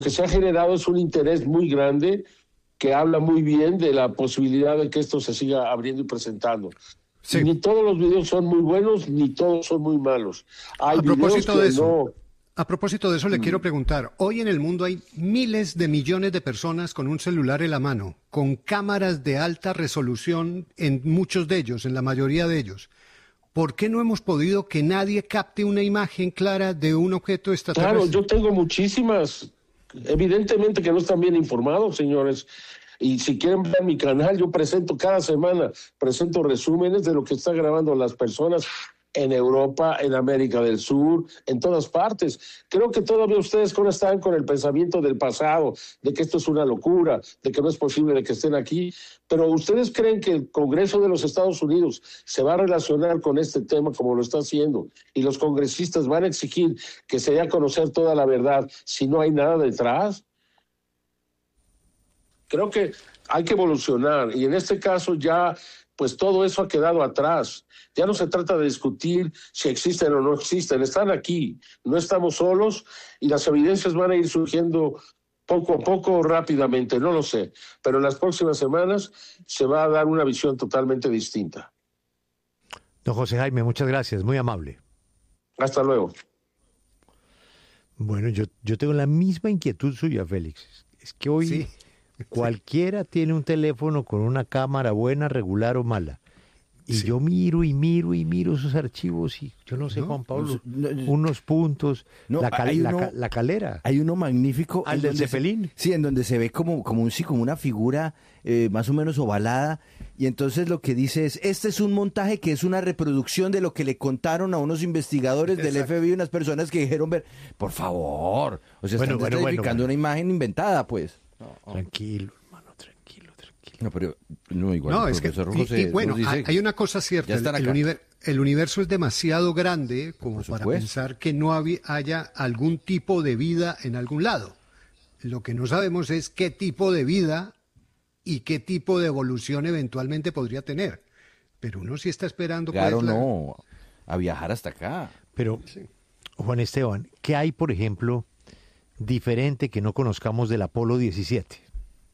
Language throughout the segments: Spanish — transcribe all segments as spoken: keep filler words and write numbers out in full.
que se ha generado es un interés muy grande que habla muy bien de la posibilidad de que esto se siga abriendo y presentando. Sí. Ni todos los videos son muy buenos, ni todos son muy malos. Hay a propósito videos que de eso, no... A propósito de eso, le mm. quiero preguntar, hoy en el mundo hay miles de millones de personas con un celular en la mano, con cámaras de alta resolución en muchos de ellos, en la mayoría de ellos. ¿Por qué no hemos podido que nadie capte una imagen clara de un objeto extraterrestre? Claro, yo tengo muchísimas. Evidentemente que no están bien informados, señores. Y si quieren ver mi canal, yo presento cada semana, presento resúmenes de lo que están grabando las personas en Europa, en América del Sur, en todas partes. Creo que todavía ustedes están con el pensamiento del pasado, de que esto es una locura, de que no es posible de que estén aquí, pero ¿ustedes creen que el Congreso de los Estados Unidos se va a relacionar con este tema como lo está haciendo? Y los congresistas van a exigir que se dé a conocer toda la verdad si no hay nada detrás. Creo que hay que evolucionar y en este caso ya pues todo eso ha quedado atrás. Ya no se trata de discutir si existen o no existen, están aquí, no estamos solos y las evidencias van a ir surgiendo poco a poco, rápidamente, no lo sé, pero en las próximas semanas se va a dar una visión totalmente distinta. Don José Jaime, muchas gracias, muy amable. Hasta luego. Bueno, yo, yo tengo la misma inquietud suya, Félix. Es que hoy sí. cualquiera sí. tiene un teléfono con una cámara buena, regular o mala. Y sí. yo miro y miro y miro esos archivos y yo no sé, no, Juan Pablo, no, no, unos puntos, no, la, cal, uno, la, la calera. Hay uno magnífico. Al del Zeppelin. Se, sí, en donde se ve como, como, un, sí, como una figura eh, más o menos ovalada. Y entonces lo que dice es, este es un montaje que es una reproducción de lo que le contaron a unos investigadores Exacto. del F B I, unas personas que dijeron ver, por favor, o sea, bueno, están bueno, descalificando bueno, bueno. una imagen inventada, pues. No, oh. Tranquilo. No, pero no igual. No, es que, José, y, y bueno, dice, hay una cosa cierta, el, el, univer, el universo es demasiado grande como para pensar que no había, haya algún tipo de vida en algún lado. Lo que no sabemos es qué tipo de vida y qué tipo de evolución eventualmente podría tener. Pero uno sí está esperando... Claro, pues, la... no, a viajar hasta acá. Pero, sí. Juan Esteban, ¿qué hay, por ejemplo, diferente que no conozcamos del Apolo diecisiete?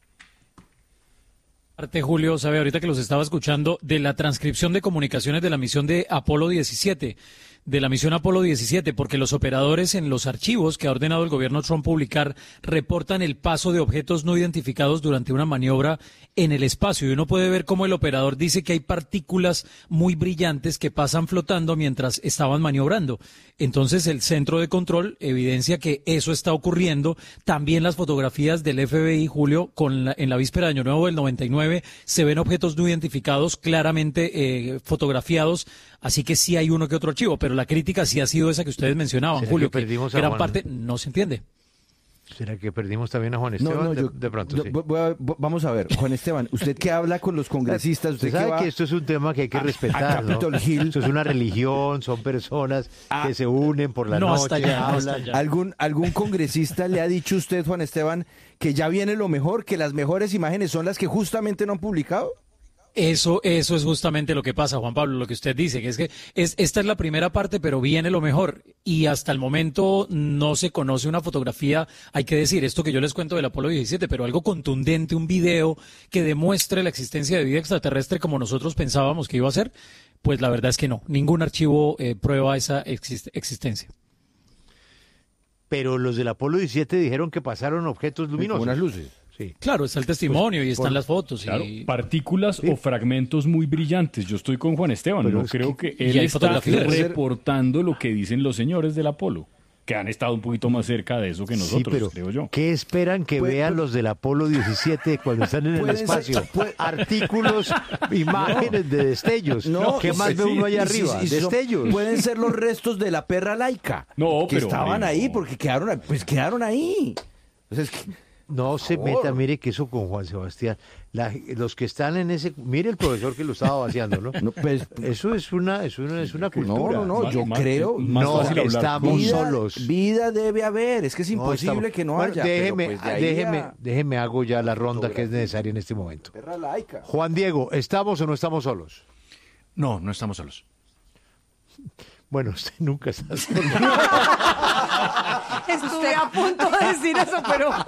Parte, Julio, sabe, ahorita que los estaba escuchando, de la transcripción de comunicaciones de la misión de Apolo diecisiete, de la misión Apolo diecisiete, porque los operadores en los archivos que ha ordenado el gobierno Trump publicar reportan el paso de objetos no identificados durante una maniobra en el espacio. Y uno puede ver cómo el operador dice que hay partículas muy brillantes que pasan flotando mientras estaban maniobrando. Entonces el centro de control evidencia que eso está ocurriendo. También las fotografías del F B I, Julio, con la, en la víspera de Año Nuevo del noventa y nueve, se ven objetos no identificados claramente eh, fotografiados. Así que sí hay uno que otro archivo, pero la crítica sí ha sido esa que ustedes mencionaban, Julio, que, que gran Juan... parte no se entiende. ¿Será que perdimos también a Juan Esteban? No, no, yo, de, de pronto, yo, sí. voy a, vamos a ver, Juan Esteban, usted que habla con los congresistas... Usted, usted sabe que, va... que esto es un tema que hay que respetar, ¿no? Esto es una religión, son personas ah, que se unen por la no, noche, hasta allá, hablan. hasta allá. ¿Algún, ¿Algún congresista le ha dicho usted, Juan Esteban, que ya viene lo mejor, que las mejores imágenes son las que justamente no han publicado? Eso, eso es justamente lo que pasa, Juan Pablo, lo que usted dice, que es que es, esta es la primera parte, pero viene lo mejor. Y hasta el momento no se conoce una fotografía, hay que decir, esto que yo les cuento del Apolo diecisiete, pero algo contundente, un video que demuestre la existencia de vida extraterrestre como nosotros pensábamos que iba a ser, pues la verdad es que no, ningún archivo eh, prueba esa exist- existencia. Pero los del Apolo diecisiete dijeron que pasaron objetos luminosos. Unas luces. Sí. Claro, está el testimonio pues, y están por, las fotos. Claro, y... partículas sí. o fragmentos muy brillantes. Yo estoy con Juan Esteban, pero no creo que, que él está reportando lo que dicen los señores del Apolo, que han estado un poquito más cerca de eso que nosotros, sí, pero creo yo. ¿Qué esperan que pues, vean pues, los del Apolo diecisiete cuando están en el espacio? Ser, Artículos, imágenes no, de destellos. No, ¿qué más sí, ve uno allá sí, arriba? Sí, sí, destellos. Son, pueden ser los restos de la perra laica. No, que pero estaban no. ahí porque quedaron, pues quedaron ahí. Entonces, no se meta, mire que eso con Juan Sebastián, la, los que están en ese, mire el profesor que lo estaba vaciando, ¿no? no pues, eso es una, es una, es una cultura. No, no, no, yo más, creo, más no estamos vida, solos. Vida debe haber, es que es imposible no, que no bueno, haya. Déjeme, pero pues de déjeme, a... déjeme hago ya la ronda que es necesaria en este momento. Juan Diego, ¿estamos o no estamos solos? No, no estamos solos. Bueno, usted nunca está solo. Estuve a punto de decir eso, pero